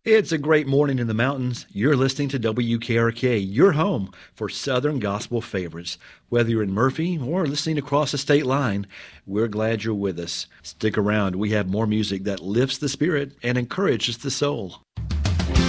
It's a great morning in the mountains. You're listening to WKRK, your home for Southern gospel favorites. Whether you're in Murphy or listening across the state line, we're glad you're with us. Stick around. We have more music that lifts the spirit and encourages the soul.